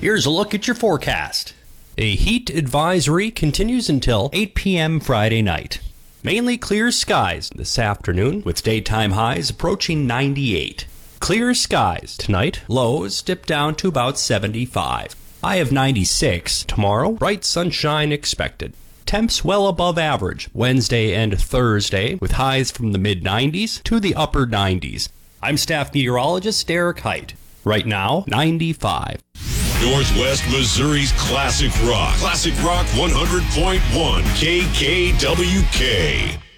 Here's a look at your forecast. A heat advisory continues until 8 p.m. Friday night. Mainly clear skies this afternoon with daytime highs approaching 98. Clear skies tonight, lows dip down to about 75. High of 96 tomorrow, bright sunshine expected. Temps well above average Wednesday and Thursday with highs from the mid-90s to the upper 90s. I'm staff meteorologist Derek Height. Right now, 95. Northwest Missouri's Classic Rock. Classic Rock 100.1 KKWK.